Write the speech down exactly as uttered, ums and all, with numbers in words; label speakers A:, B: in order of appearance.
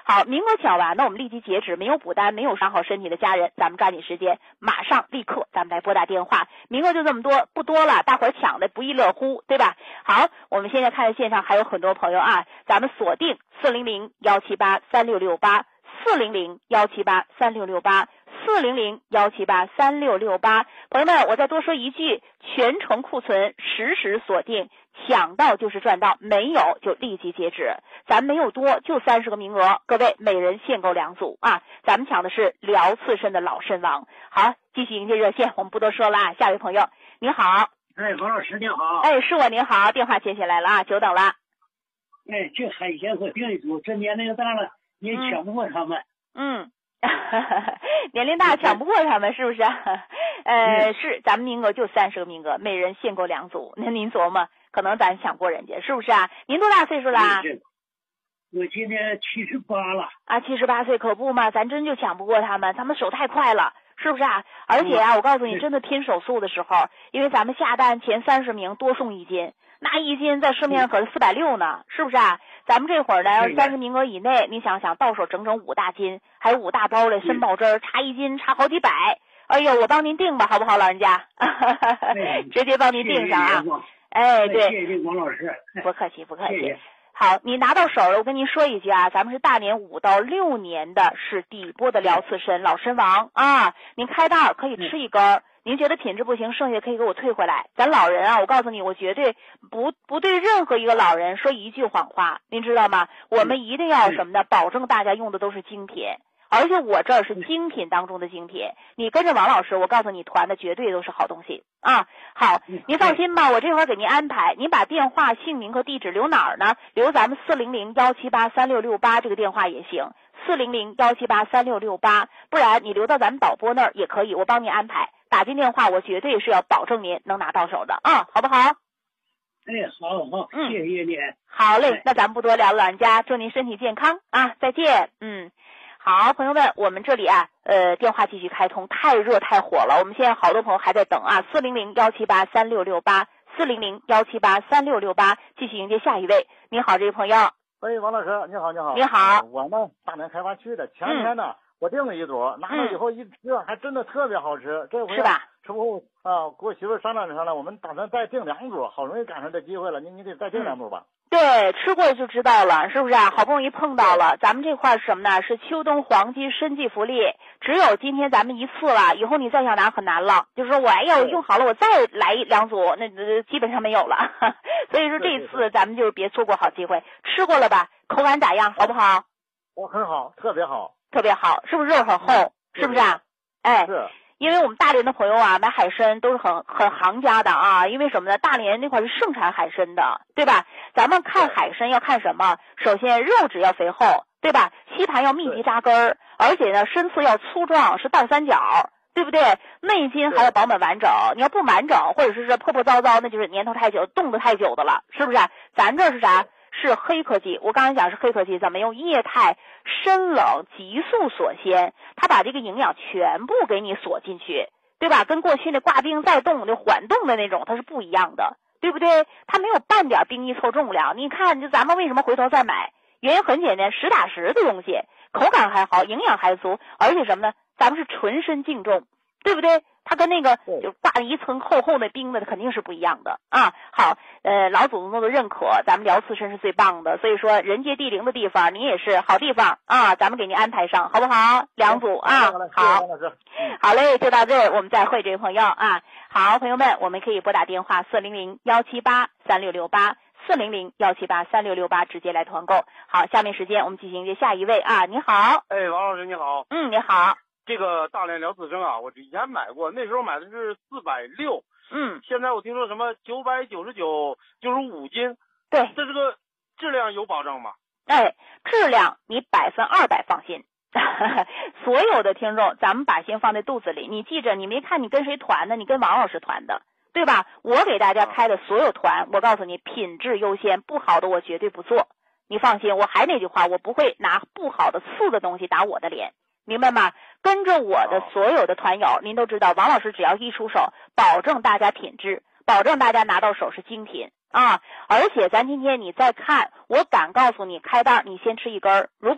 A: 好，名额抢完，那我们立即截止，没有补单，没有伤好身体的家人，咱们抓紧时间，马上立刻咱们来拨打电话，名额就这么多，不多了，大伙儿抢的不亦乐乎，对吧？好，我们现在看到线上还有很多朋友啊，咱们锁定四零零幺七八三六六八，四零零幺七八三六六八，四零零幺七八三六六八。朋友们，我再多说一句，全程库存，实时锁定，抢到就是赚到，没有就立即截止。咱没有多，就三十个名额，各位每人限购两组啊！咱们抢的是辽刺参的老参王。好，继续迎接热线，我们不多说了啊。下一位朋友，你好。
B: 哎，王老师您好。
A: 哎，是我，您好，电话接起来了啊，久等了。
B: 哎，这海鲜货订一组，这年龄大了，你抢不过他们。
A: 嗯。年龄大抢不过他们是不是？呃，嗯、是，咱们名额就三十个名额，每人限购两组。那您琢磨，可能咱抢过人家，是不是啊？您多大岁数啦？
B: 我今年七十八了。
A: 啊，七十八岁可不嘛，咱真就抢不过他们，他们手太快了，是不是啊？而且啊，我告诉你，真的拼手速的时候，因为咱们下单前三十名多送一斤，那一斤在市面上可是四百六呢，是不是啊？咱们这会儿呢，三十名额以内，你想想到手整整五大斤，还有五大包的参宝汁儿，差一斤差好几百。哎呦，我帮您订吧，好不好，老人家？直接帮您订上啊！哎，对，
B: 谢谢王老师，
A: 不客气，不客气。好，你拿到手了，我跟您说一句啊，咱们是大连五到六年的是底波的辽刺参老参王啊，您开袋可以吃一根儿。您觉得品质不行，剩下可以给我退回来。咱老人啊，我告诉你，我绝对不不对任何一个老人说一句谎话，您知道吗？我们一定要什么呢？保证大家用的都是精品，而且我这儿是精品当中的精品。你跟着王老师，我告诉你，团的绝对都是好东西啊。好，您放心吧，我这会儿给您安排，您把电话、姓名和地址留哪儿呢？留咱们四零零幺七八三六六八这个电话也行。四零零幺七八三六六八，不然你留到咱们导播那儿也可以，我帮您安排。打进电话，我绝对是要保证您能拿到手的啊，好不好？
B: 哎，好好，嗯、谢谢您。
A: 好嘞，那咱们不多聊了，老人家，祝您身体健康啊，再见。嗯，好，朋友们，我们这里啊，呃，电话继续开通，太热太火了，我们现在好多朋友还在等啊，四零零幺七八三六六八，四零零幺七八三六六八，继续迎接下一位。你好，这位朋友。
C: 喂，王老师，你好，你好。
A: 你好。
C: 我呢，大连开发区的，前天呢。嗯我订了一组，拿到以后一吃，嗯、还真的特别好吃。这回
A: 是吧？
C: 吃不后啊，跟我媳妇商量着商量，我们打算再订两组，好容易赶上这机会了，您您得再订两组吧。
A: 嗯、对，吃过就知道了，是不是啊？好不容易碰到了，咱们这块是什么呢？是秋冬黄金春季福利，只有今天咱们一次了，以后你再想拿很难了。就是说我哎呀用好了，我再来两组，那基本上没有了。所以说这次咱们就别错过好机会。吃过了吧？口感咋样？好不好？
C: 我很好，特别好。
A: 特别好，是不是肉很厚？嗯、是不是啊？哎，
C: 是。
A: 因为我们大连的朋友啊，买海参都是很很行家的啊。因为什么呢？大连那块是盛产海参的，对吧？咱们看海参要看什么？首先肉质要肥厚，对吧？吸盘要密集扎根儿，而且呢，参刺要粗壮，是倒三角，对不对？内筋还要饱满完整。你要不完整，或者是说破破糟糟，那就是年头太久、冻得太久的了，是不是？咱这是啥？是黑科技，我刚才讲是黑科技，怎么用液态深冷急速锁鲜，它把这个营养全部给你锁进去，对吧？跟过去那挂冰再冻就缓冻的那种，它是不一样的，对不对？它没有半点冰一凑重量。你看，就咱们为什么回头再买？原因很简单，实打实的东西，口感还好，营养还足，而且什么呢？咱们是纯参净重，对不对？它跟那个就挂一层厚厚的冰的肯定是不一样的啊。好，呃，老祖宗都认可，咱们辽刺参是最棒的，所以说人杰地灵的地方，你也是好地方啊，咱们给您安排上，好不好？两组啊，好，好嘞，就到这儿，我们再会，这位朋友啊。好，朋友们，我们可以拨打电话四零零幺七八三六六八，四零零幺七八三六六八，直接来团购。好，下面时间我们进行迎接下一位啊，你好。
D: 哎，王老师你好。
A: 嗯，你好。
D: 这个大连辽刺参啊，我以前买过，那时候买的是四百六，
A: 嗯，
D: 现在我听说什么九百九十九，就是五斤，
A: 对，
D: 这这个质量有保证吗？
A: 哎，质量你百分二百放心。所有的听众，咱们把心放在肚子里，你记着，你没看你跟谁团的，你跟王老师团的，对吧？我给大家开的所有团，我告诉你，品质优先，不好的我绝对不做。你放心，我还那句话，我不会拿不好的次的东西打我的脸。明白吗？跟着我的所有的团友，您都知道，王老师只要一出手，保证大家品质，保证大家拿到手是精品啊！而且咱今天你再看，我敢告诉你，开袋你先吃一根儿，如果